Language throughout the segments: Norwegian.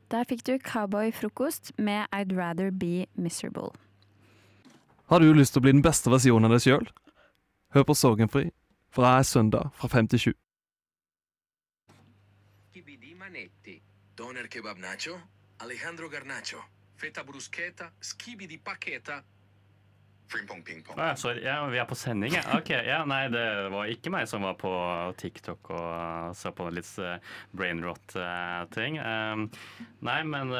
Der fikk du Cowboy-frokost med I'd Rather Be Miserable. Har du lyst til å bli den beste versjonen av deg selv? Hør på Sorgenfri fra søndag fra 5 til 7. Skibidi Manetti, Doner Kebab Nacho, Alejandro Garnacho, Feta Bruschetta, Skibidi Paqueta, Frimpong Ping Pong. Sorry, vi på sending, ja. Ok, ja, nei, det var ikke meg som var på TikTok og så på litt brainrot-ting. Nei, men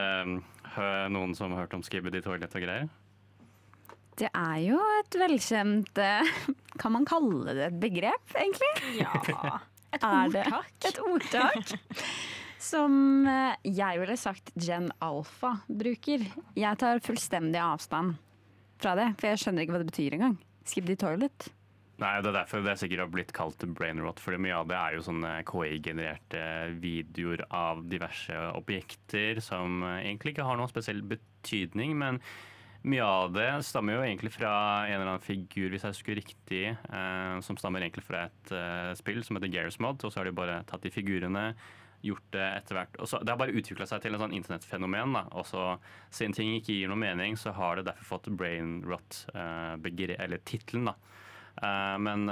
noen som har hørt om Skibidi Toilet og greier? Det jo et velkjent kan man kalle det et begrep, egentlig? Ja, et ordtak. Et ordtak. Som jeg ville sagt Gen Alpha bruker. Jeg tar fullstendig avstand fra det, for jeg skjønner ikke hva det betyr engang. Skibidi Toilet. Nei, det derfor det sikkert har blitt kalt brainrot, for mye av det jo sånne KI-genererte videoer av diverse objekter som egentlig ikke har noen spesiell betydning, men mye av det stammer jo egentlig fra en eller annen figur, hvis jeg husker riktig, som stammer egentlig fra et spill som heter Garry's Mod, og så har de bare tatt de figurene, gjort det etter hvert. Og så, det har bare utviklet seg til en sånn internettfenomen, da. Og så, siden ting ikke gir noe mening, så har det derfor fått brainrot, eller titlen, da. Men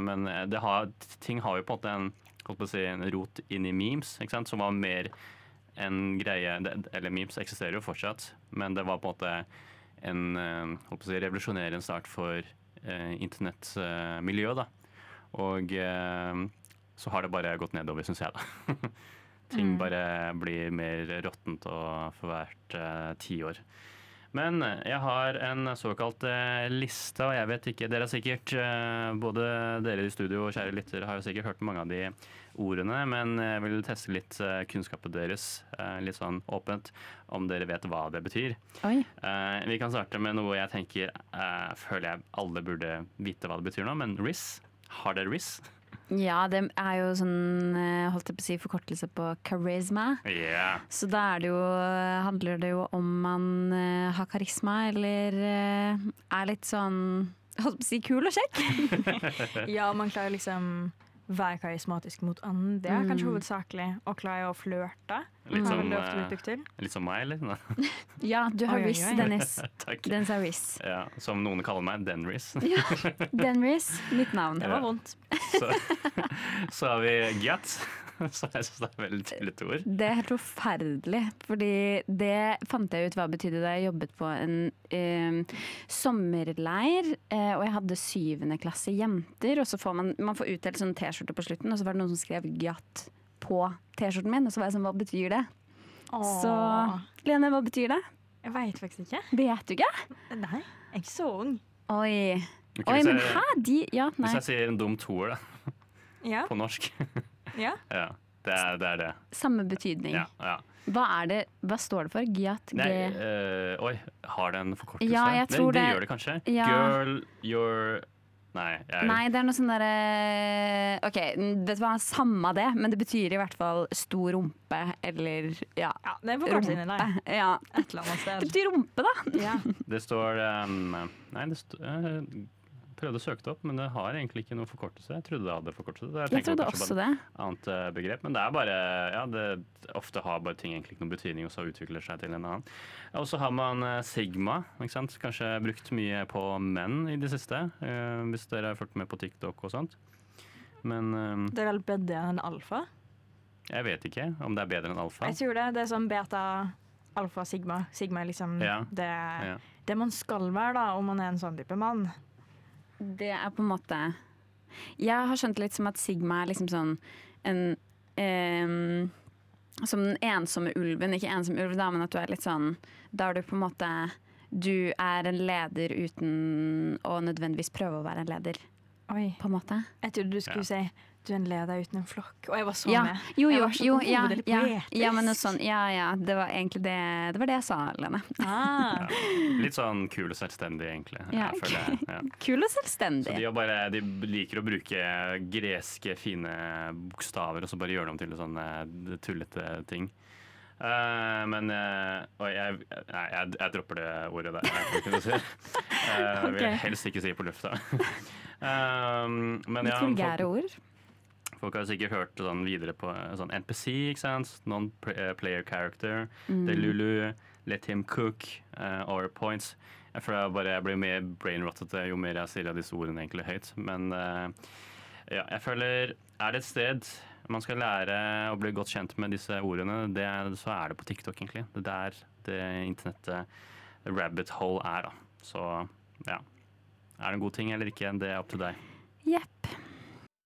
ting har jo på en måte en rot inn i memes, ikke sant? Som var mer en greie, eller memes eksisterer jo fortsatt, men det var på en måte en revolusjonerende start for internettmiljøet, da. Og så har det bare gått nedover, synes jeg, da. Ting bare blir mer råttent for hvert 10 år. Men jeg har en såkalt liste, og jeg vet ikke, dere har sikkert, både dere i studio og kjære lyttere har jo sikkert hørt mange av de ordene, men jeg vil teste litt kunnskapet deres, litt sånn åpent, om dere vet hva det betyr. Oi. Vi kan starte med noe jeg tenker, føler jeg alle burde vite hva det betyr nå, men RIS, har dere RIS? Ja, det jo sånn, holdt jeg på å si, forkortelse på charisma. Yeah. Så da det jo, handler det jo om man har karisma, eller litt sånn, holdt på å si, kul og kjekk. Ja, man klarer liksom være karismatisk mot andre. Det kanskje hovedsakelig å klare å flørte. Litt som meg, eller? Ja, du har Riz, Dennis. Takk. Den sa Riz. Ja, som noen kaller meg, Denris. Ja, Denris, mitt navn. Det var vondt. Så har vi Gjett, som jeg synes er veldig tydelig ord. Det helt forferdelig, fordi det fant jeg ut hva betydde da jeg jobbet på en sommerleir, og jeg hadde 7. klasse jenter, og så får man får utdelt sånn t-skjorte på slutten, og så var det noen som skrev Gjett på t-skjorten min, og så var jeg sånn, hva betyr det? Så, Lene, hva betyr det? Jeg vet faktisk ikke. Vet du ikke? Nei, jeg ikke så ung. Oi, okay, men hæ? Nei. Hvis jeg sier en dum toer, da, ja. På norsk. Ja. Ja, det det. Samme betydning. Ja. Hva står det for? Gjett? Oi, har det en forkortelse? Ja, jeg tror det gjør det kanskje. Ja. Girl, you're... Nei, det noe sånn derre OK, vet du hva, samme det, men det betyr i hvert fall stor rumpe, eller ja det forkortelse inni der. Ja. Et eller annet sted. Det betyr rumpe, da. Ja. Det står prøvde å søke det opp, men det har egentlig ikke noe forkortelse. Jeg trodde det hadde forkortelse. Jeg trodde også det. Annet begrep, men det bare, det ofte har bare ting egentlig ikke noen betydning, og så utvikler seg til en annen. Og så har man Sigma, ikke sant? Kanskje brukt mye på menn i det siste, hvis dere har fulgt med på TikTok og sånt. Men det vel bedre enn alfa? Jeg vet ikke om det bedre enn alfa. Jeg tror det sånn beta, alfa, sigma. Sigma liksom det man skal være da, om man en sånn type mann. Det på en måte Jeg har skjønt litt som at Sigma liksom sånn som den ensomme ulven. Ikke ensom ulv da, men at du litt sånn da du på en måte du en leder uten å nødvendigvis prøve å være en leder. Oi. På en måte. Jeg trodde du skulle si du en leder uten en flokk. Og jeg var så med. Jo, men noe sånn, det var egentlig det var det jeg sa, Lene. Litt sånn kul og selvstendig, egentlig. Kul og selvstendig. Så de liker å bruke greske, fine bokstaver, og så bare gjøre dem til sånne tullete ting. Men jeg dropper det ordet der. Jeg vil helst ikke si på lufta. Men litt vulgære ord. Folk har sikkert hørt sånn videre på sånn NPC, ikke sant? Non-player character, Delulu, Let Him Cook, Or Points. Jeg føler jeg blir mer brainrottete jo mer jeg sier av disse ordene egentlig høyt. Men ja, jeg føler, er det et sted man skal lære å bli godt kjent med disse ordene, så er det på TikTok egentlig. Det der det internettet rabbit hole er da. Så ja, er det en god ting eller ikke, det er opp til deg. Jepp.